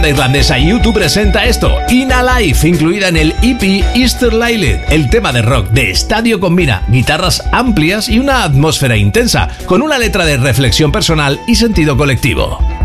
banda irlandesa U2 presenta esto, In a Life, incluida en el EP Easter Lilith. El tema de rock de estadio combina guitarras amplias y una atmósfera intensa, con una letra de reflexión personal y sentido colectivo.